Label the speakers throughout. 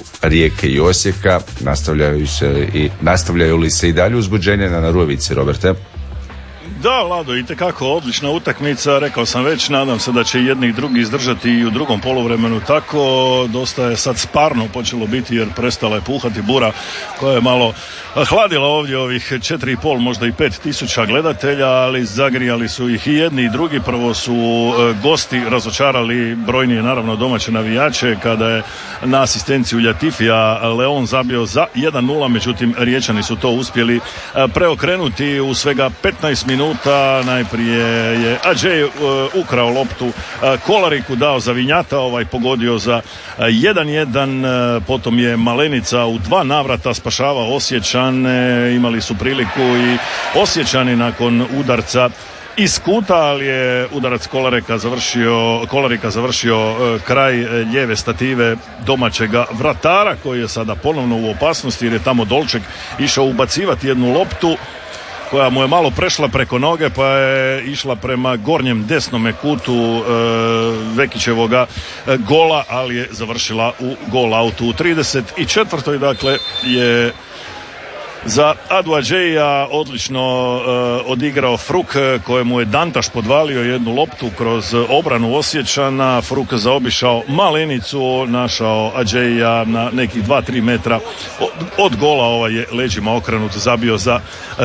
Speaker 1: Rijeke i Osijeka. Nastavljaju li se i dalje uzbuđenje na Rujevici, Roberte?
Speaker 2: Da, Vlado, itekako odlična utakmica, rekao sam već, nadam se da će jedni i drugi izdržati i u drugom poluvremenu tako. Dosta je sad sparno počelo biti jer prestala je puhati bura koja je malo hladila ovdje ovih 4,5, možda i 5 000 gledatelja, ali zagrijali su ih i jedni i drugi. Prvo su gosti razočarali brojnije, naravno, domaće navijače kada je na asistenciju Ljatifija Leon zabio za 1-0, međutim Riječani su to uspjeli preokrenuti u svega 15 minuta. Najprije je Adžej ukrao loptu Kolariku, dao za Vinjata, pogodio za 1-1, potom je Malenica u 2 navrata spašavao Osječane. Imali su priliku i Osječani nakon udarca iz kuta, ali je udarac Kolarika završio kraj lijeve stative domaćega vratara, koji je sada ponovno u opasnosti jer je tamo Dolček išao ubacivati jednu loptu koja mu je malo prešla preko noge pa je išla prema gornjem desnome kutu Vekićevoga gola, ali je završila u gol autu. U 34. dakle je za Adu Adžeja odlično odigrao Fruk, kojemu je Dantaš podvalio jednu loptu kroz obranu Osječana. Fruk zaobišao Malenicu, našao Adžeja na nekih 2-3 metra od gola, je leđima okrenut, zabio za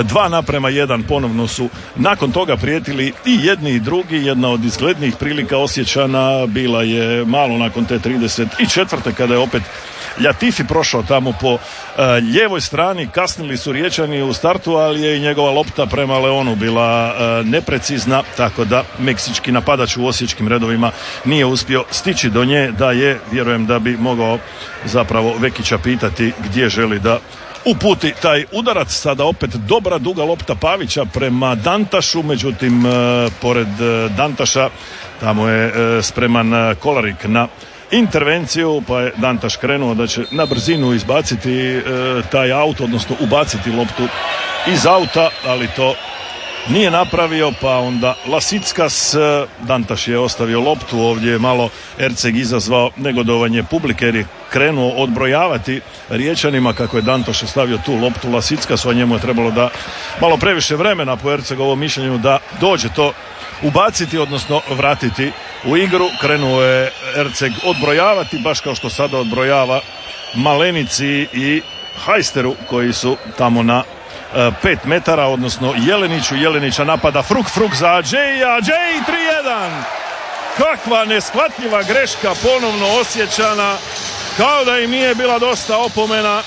Speaker 2: 2:1. Ponovno su nakon toga prijetili i jedni i drugi. Jedna od izglednijih prilika Osječana bila je malo nakon te 34. kada je opet Ljatifi prošao tamo po lijevoj strani. Kasnili su Riječani u startu, ali je i njegova lopta prema Leonu bila neprecizna, tako da meksički napadač u osječkim redovima nije uspio stići do nje. Da je, vjerujem da bi mogao zapravo Vekića pitati gdje želi da uputi taj udarac. Sada opet dobra duga lopta Pavića prema Dantašu, međutim pored Dantaša tamo je spreman Kolarik na intervenciju, pa je Dantaš krenuo da će na brzinu izbaciti taj aut, odnosno ubaciti loptu iz auta, ali to nije napravio, pa onda Lasickas. Dantaš je ostavio loptu, ovdje je malo Erceg izazvao negodovanje publike jer je krenuo odbrojavati Riječanima kako je Dantaš ostavio tu loptu Lasickasu, a njemu je trebalo da malo previše vremena po Ercegovom mišljenju da dođe to ubaciti, odnosno vratiti u igru. Krenuo je Erceg odbrojavati, baš kao što sada odbrojava Malenici i Hajsteru koji su tamo na 5 metara, odnosno Jeleniću. Jelenića napada Fruk za Adžeja, Adžej 3:1. Kakva neshvatljiva greška ponovno Osječana, kao da im nije bila dosta opomena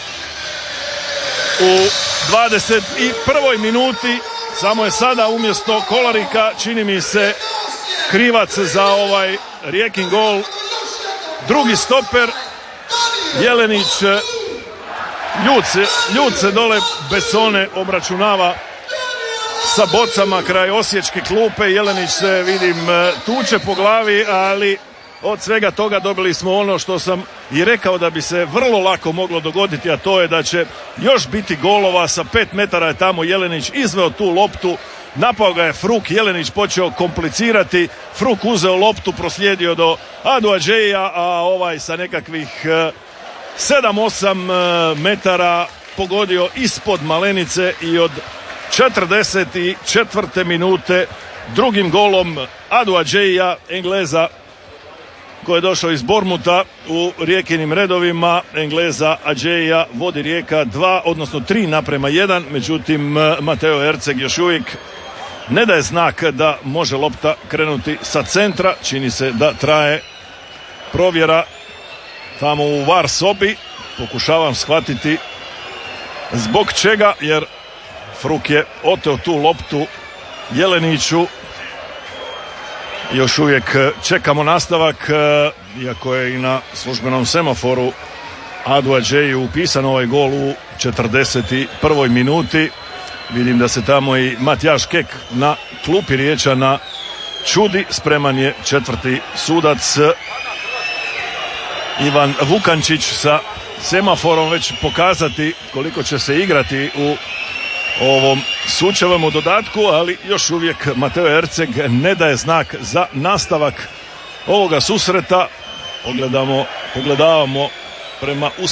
Speaker 2: u 21. minuti. Samo je sada umjesto Kolarika, čini mi se, krivac za ovaj Rijekin gol drugi stoper Jelenić. Ljud se dole Besone obračunava sa bocama kraj osječke klupe. Jelenić se, vidim, tuče po glavi, ali od svega toga dobili smo ono što sam i rekao da bi se vrlo lako moglo dogoditi, a to je da će još biti golova. Sa 5 metara je tamo Jelenić izveo tu loptu, napao ga je Fruk, Jelenić počeo komplicirati, Fruk uzeo loptu, proslijedio do Adu Adžeja, a ovaj sa nekakvih 7-8 metara pogodio ispod Malenice i od 44. minute drugim golom Adu Adžeja, Engleza, koji je došao iz Bormuta u Rijekinim redovima. Engleza Adžeja vodi Rijeka 3:1, međutim Mateo Erceg još uvijek ne daje znak da može lopta krenuti sa centra. Čini se da traje provjera tamo u VAR sobi. Pokušavam shvatiti zbog čega, jer Fruk je oteo tu loptu Jeleniću. Još uvijek čekamo nastavak, iako je i na službenom semaforu Adu Adžeju upisan ovaj gol u 41. minuti. Vidim da se tamo i Matjaš Kek na klupi Riječana čudi. Spreman je četvrti sudac Ivan Vukančić sa semaforom već pokazati koliko će se igrati u ovom sučevom dodatku, ali još uvijek Mateo Erceg ne daje znak za nastavak ovoga susreta. Pogledavamo prema